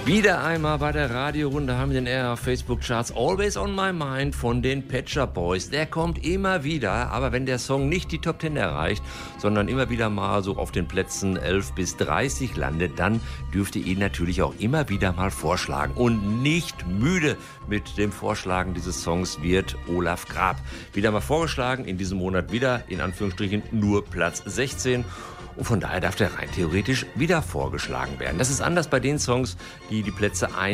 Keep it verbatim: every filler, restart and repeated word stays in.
Wieder einmal bei der Radiorunde haben wir den R H Facebook Charts Always on My Mind von den Pet Shop Boys. Der kommt immer wieder, aber wenn der Song nicht die Top Ten erreicht, sondern immer wieder mal so auf den Plätzen elf bis dreißig landet, dann dürft ihr ihn natürlich auch immer wieder mal vorschlagen. Und nicht müde mit dem Vorschlagen dieses Songs wird Olaf Grab. Wieder mal vorgeschlagen, in diesem Monat wieder, in Anführungsstrichen, nur Platz sechzehn. Und von daher darf der rein theoretisch wieder vorgeschlagen werden. Das ist anders bei den Songs, die die Plätze eins